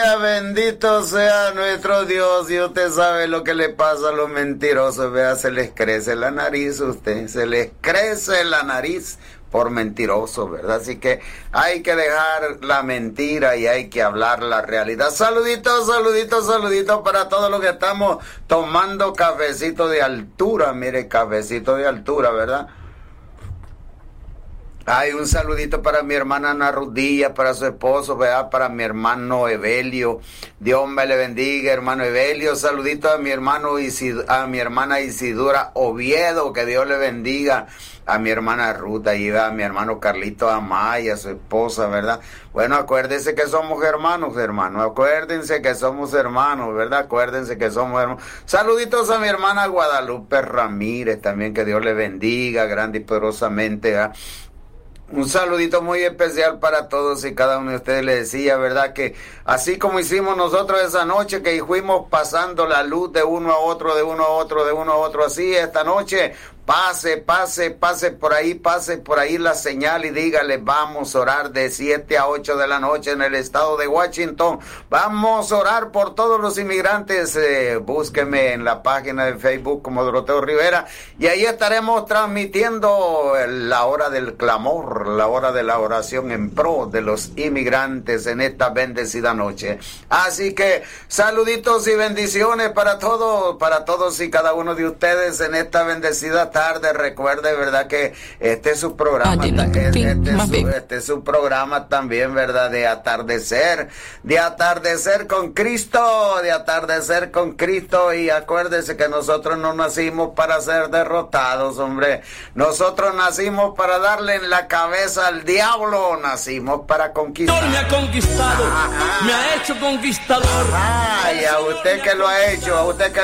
Aleluya, bendito sea nuestro Dios. Y usted sabe lo que le pasa a los mentirosos, vea, se les crece la nariz se les crece la nariz por mentiroso, ¿verdad? Así que hay que dejar la mentira y hay que hablar la realidad. Saluditos, saluditos, saluditos para todos los que estamos tomando cafecito de altura. Mire, cafecito de altura, ¿verdad? Hay un saludito para mi hermana Ana Rudilla, para su esposo, ¿verdad? Para mi hermano Evelio. Dios me le bendiga, hermano Evelio. Saludito a mi hermano a mi hermana Isidora Oviedo, que Dios le bendiga. A mi hermana Ruta y a mi hermano Carlito Amaya, su esposa, ¿verdad? Bueno, acuérdense que somos hermanos, acuérdense que somos hermanos, ¿verdad? Acuérdense que somos hermanos. Saluditos a mi hermana Guadalupe Ramírez, también que Dios le bendiga grande y poderosamente, ¿verdad? Un saludito muy especial para todos y cada uno de ustedes. Le decía, ¿verdad? Que así como hicimos nosotros esa noche, que fuimos pasando la luz de uno a otro, de uno a otro, de uno a otro, así esta noche, pase por ahí la señal y dígale, vamos a orar de 7 a 8 de la noche en el estado de Washington. Vamos a orar por todos los inmigrantes. Búsqueme en la página de Facebook como Doroteo Rivera y ahí estaremos transmitiendo la hora del clamor, la hora de la oración en pro de los inmigrantes en esta bendecida noche. Así que saluditos y bendiciones para todos y cada uno de ustedes en esta bendecida tarde. Recuerde, ¿verdad? Que este es su programa, este es su programa también, ¿verdad? De atardecer con Cristo, y acuérdese que nosotros no nacimos para ser derrotados, hombre. Nosotros nacimos para darle en la cabeza al diablo, nacimos para conquistar. Me ha conquistado, me ha hecho conquistador. Ay, a usted que lo ha hecho, a usted que